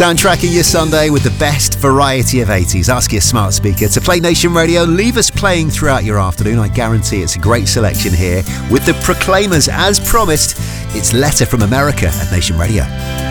Soundtracking your Sunday with the best variety of 80s. Ask your smart speaker to play Nation Radio. Leave us playing throughout your afternoon. I guarantee it's a great selection here with the Proclaimers. As promised, it's Letter from America at Nation Radio.